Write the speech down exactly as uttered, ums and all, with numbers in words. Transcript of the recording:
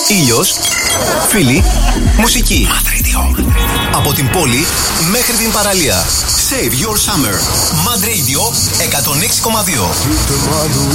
Ήλιος, φίλοι, μουσική. Mad Radio. Από την πόλη μέχρι την παραλία. Save your summer. Mad Radio εκατόν έξι κόμμα δύο.